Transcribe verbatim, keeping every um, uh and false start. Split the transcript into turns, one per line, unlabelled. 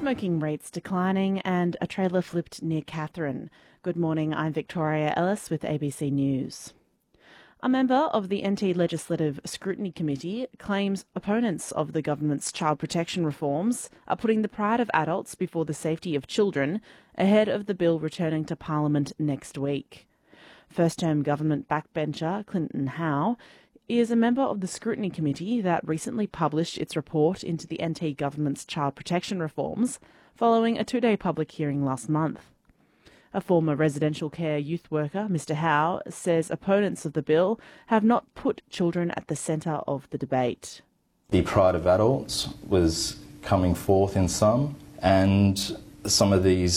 Smoking rates declining and a trailer flipped near Katherine. Good morning, I'm Victoria Ellis with A B C News. A member of the N T Legislative Scrutiny Committee claims opponents of the government's child protection reforms are putting the pride of adults before the safety of children ahead of the bill returning to Parliament next week. First-term government backbencher Clinton Howe is a member of the Scrutiny Committee that recently published its report into the N T government's child protection reforms following a two-day public hearing last month. A former residential care youth worker, Mr Howe, says opponents of the bill have not put children at the centre of the debate.
The pride of adults was coming forth in some, and some of these